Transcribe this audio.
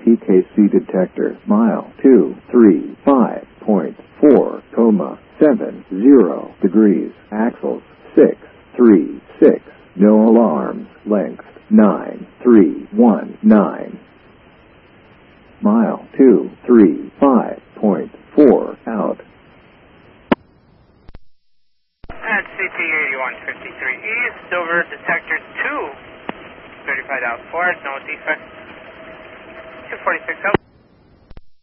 TKC detector, mile 235.4, 70 degrees, axles 636, no alarms, length 9319. Mile 235.4 out. At CT 8153 East, over detector 2, certified out 4, no defect, 246 out.